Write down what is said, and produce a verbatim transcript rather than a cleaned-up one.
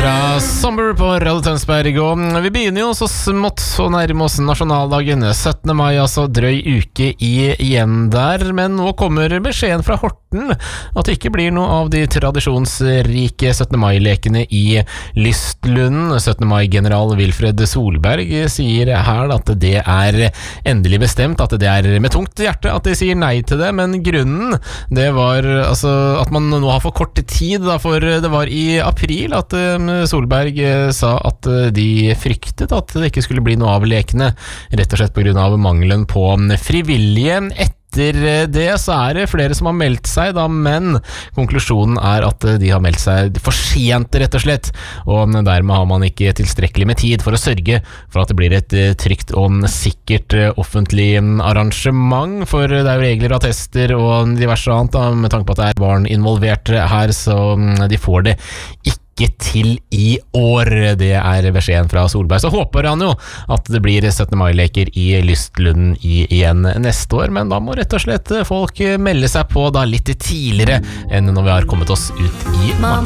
fra Sommer på Radio Tønsberg, og vi begynner jo så smått å nærme oss nasjonaldagen syttende mai, altså drøy uke i igjen der, men nå kommer beskjeden fra Horten at det ikke blir noe av de tradisjonsrike syttende mai-lekene i Lystlunden. syttende mai-general Wilfred Solberg sier her at det er endelig bestemt, at det er med tungt hjerte at de sier nei til det, men grunnen det var altså, at man nå har for kort tid, da, for det var i april at Solberg sa at de fryktet at det ikke skulle bli noe av lekene, rett og slett på grunn av mangelen på frivillige. Etter det så er det flere som har meldt seg da, men konklusjonen er at de har meldt seg for sent, rett og slett, og dermed har man ikke tilstrekkelig med tid for å sørge for at det blir et trygt og sikkert offentlig arrangement, for det er jo regler og attester og diverse annet da, med tanke på at det er barn involvert her, så de får det ikke til i år. Det er beskjeden fra Solberg. Så håper han jo at det blir syttende mai-leker i Lystlunden i, igjen neste år, men da må rett og slett folk melde seg på da litt tidligere enn når vi har kommet oss ut i mai.